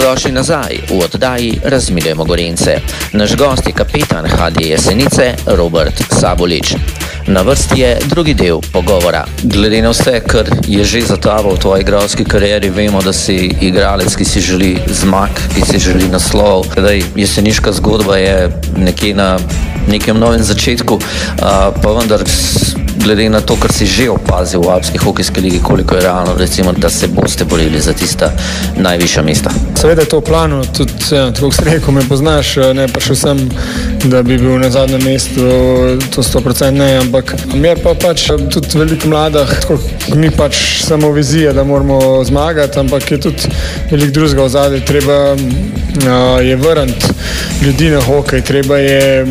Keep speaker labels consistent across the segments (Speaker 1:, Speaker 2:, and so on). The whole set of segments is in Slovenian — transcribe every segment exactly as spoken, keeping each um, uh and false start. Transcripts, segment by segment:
Speaker 1: Dobrodošli nazaj v oddaji Razmigajmo Gorenjce. Naš gost je kapetan H D Jesenice Robert Sabolič. Na vrsti je drugi del pogovora. Glede na vse, kar je že zataval v tvoji igralski karieri, vemo, da si igralec, ki si želi zmag, ki si želi naslov. Zdaj, jeseniška zgodba je nekje na nekem novem začetku, pa vendar glede na to, kar si že opazil v Alpski hokejski ligi, koliko je realno, recimo, da se boste borili za tista najvišja mesta?
Speaker 2: Seveda je to v planu, tudi, ja, tako se rekel, me poznaš, ne prišel sem, da bi bil na zadnjem mestu, to sto procentov ne, ampak mi je pa pač tudi veliko mladih, tako ni pač samo vizija, da moramo zmagati, ampak je tudi veliko drugega v zadnji, treba uh, je vrniti ljudi na hokej, treba je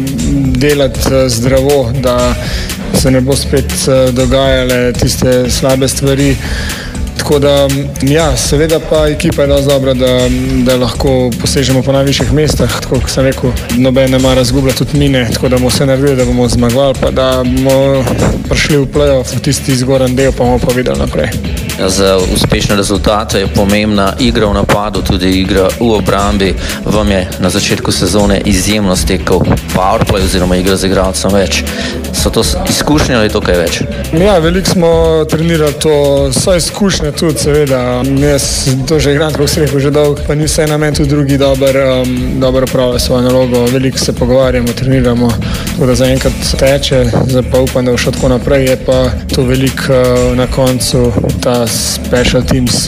Speaker 2: delati zdravo, da se ne bo spet dogajale tiste slabe stvari. Tako da, ja, seveda pa ekipa je dosti dobra, da, da lahko posežemo po najvišjih mestah, tako kot sem rekel, noben ne mara zgubljati tudi mine, tako da bomo vse naredili, da bomo zmagovali, pa da bomo prišli v play-off, v tisti zgoren del, pa bomo pa videli naprej.
Speaker 1: Za uspešne rezultate je pomembna igra v napadu, tudi igra v obrambi. Vam je na začetku sezone izjemno stekel powerplay oziroma igra z igralcem več. So to izkušnje ali to kaj več?
Speaker 2: Ja, veliko smo trenirali to, so izkušnje tudi, seveda. Jaz to že igram, kako si rekel, že dolgo, pa ni vse na meni tudi drugi dober, um, dobro pravijo svojo nalogo. Veliko se pogovarjamo, treniramo, tako da zaenkrat teče, zdaj pa upam, da bo šlo tako naprej. Je pa to veliko uh, na koncu, ta special teams,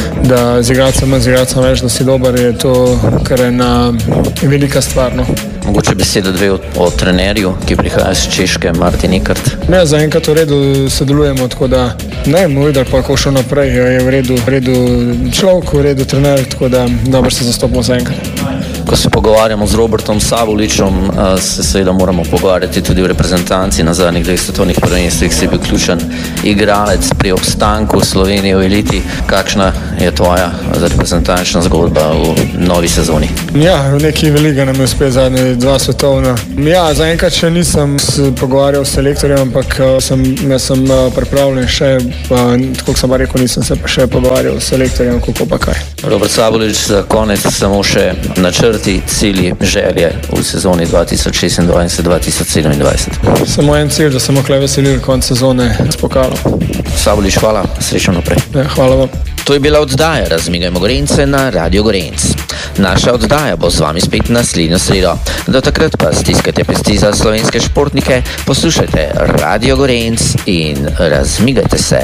Speaker 2: da z igralcem manj, z igralcem več, da si dober, je to kar je na velika stvar, no.
Speaker 1: Mogoče beseda dve o, o trenerju, ki prihaja iz Češke, Martin Ikert.
Speaker 2: Ne, zaenkrat v redu sodelujemo, tako da ne bomo videli, pa kako šlo naprej, je v redu, v redu človek, v redu trener, tako da dobro se zastopimo zaenkrat.
Speaker 1: Ko se pogovarjamo z Robertom Saboličem, se seveda moramo pogovarjati tudi v reprezentanci. Na zadnjih dveh svetovnih prvenstvih si bil ključen igralec pri obstanku Slovenije v eliti. Kakšna je tvoja reprezentančna zgodba v novi sezoni?
Speaker 2: Ja, v neki velika nam je uspel zadnje dva svetovna. Ja, zaenkrat še nisem se pogovarjal s selektorjem, ampak sem, jaz sem pripravljen še, pa, tako sem pa rekel, nisem se pa še pogovarjal s selektorjem, kako pa kaj.
Speaker 1: Robert Sabolič, za konec samo še načrti, cilji, želje v sezoni dva tisoč šestindvajset dva tisoč sedemindvajset.
Speaker 2: Samo en cilj, da se bomo tukaj veselili konec sezone s pokalom.
Speaker 1: Sabolič, hvala, srečno naprej.
Speaker 2: Ja, hvala vam.
Speaker 1: To je bila oddaja Razmigajmo Gorenjce na Radio Gorenjc. Naša oddaja bo z vami spet naslednjo sredo. Do takrat pa stiskajte pesti za slovenske športnike, poslušajte Radio Gorenjc in razmigajte se.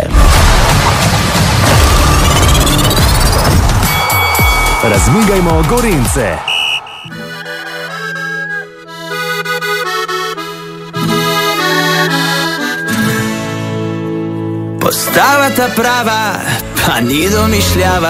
Speaker 3: Razmigajmo Gorenjce.
Speaker 4: Postava ta prava, pa ni domišljava.